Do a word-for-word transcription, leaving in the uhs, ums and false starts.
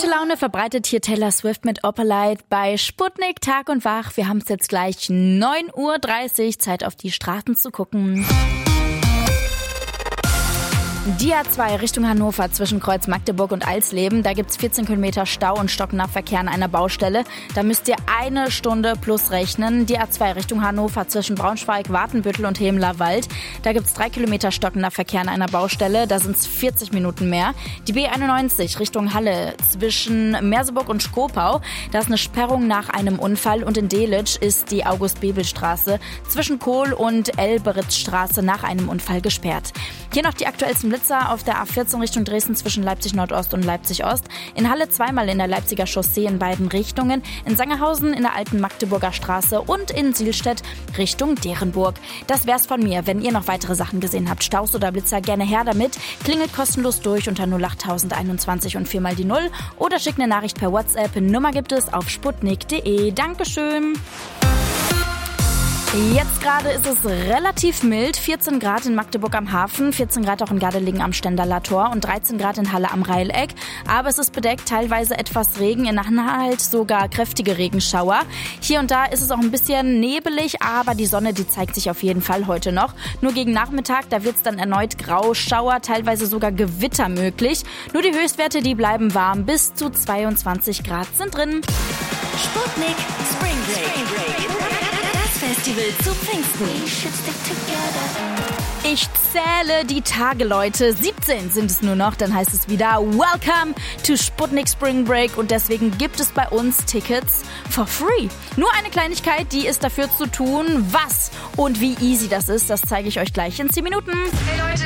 Gute Laune verbreitet hier Taylor Swift mit Opalite bei Sputnik Tag und Wach. Wir haben es jetzt gleich neun Uhr dreißig, Zeit auf die Straßen zu gucken. Die A zwei Richtung Hannover zwischen Kreuz Magdeburg und Alsleben. Da gibt's vierzehn Kilometer Stau und stockender Verkehr an einer Baustelle. Da müsst ihr eine Stunde plus rechnen. Die A zwei Richtung Hannover zwischen Braunschweig, Watenbüttel und Hemlerwald. Da gibt's drei Kilometer stockender Verkehr an einer Baustelle. Da sind's vierzig Minuten mehr. Die B einundneunzig Richtung Halle zwischen Merseburg und Schkopau. Da ist eine Sperrung nach einem Unfall. Und in Delitzsch ist die August-Bebel-Straße zwischen Kohl und Elberitzstraße nach einem Unfall gesperrt. Hier noch die aktuellsten Blitzer auf der A vierzehn Richtung Dresden zwischen Leipzig Nordost und Leipzig Ost. In Halle zweimal in der Leipziger Chaussee in beiden Richtungen. In Sangerhausen in der alten Magdeburger Straße und in Sielstedt Richtung Derenburg. Das wär's von mir. Wenn ihr noch weitere Sachen gesehen habt, Staus oder Blitzer, gerne her damit. Klingelt kostenlos durch unter null acht einundzwanzig und viermal die Null oder schickt eine Nachricht per WhatsApp. Nummer gibt es auf sputnik punkt de. Dankeschön. Jetzt gerade ist es relativ mild, vierzehn Grad in Magdeburg am Hafen, vierzehn Grad auch in Gardelegen am Stendaler Tor und dreizehn Grad in Halle am Reileck. Aber es ist bedeckt, teilweise etwas Regen, in Anhalt sogar kräftige Regenschauer. Hier und da ist es auch ein bisschen nebelig, aber die Sonne, die zeigt sich auf jeden Fall heute noch. Nur gegen Nachmittag, da wird es dann erneut Grauschauer, teilweise sogar Gewitter möglich. Nur die Höchstwerte, die bleiben warm, bis zu zweiundzwanzig Grad sind drin. Sputnik Spring Break. Festival zu Pfingsten. Ich zähle die Tage, Leute. siebzehn sind es nur noch. Dann heißt es wieder Welcome to Sputnik Spring Break. Und deswegen gibt es bei uns Tickets for free. Nur eine Kleinigkeit, die ist dafür zu tun. Was und wie easy das ist, das zeige ich euch gleich in zehn Minuten. Hey Leute.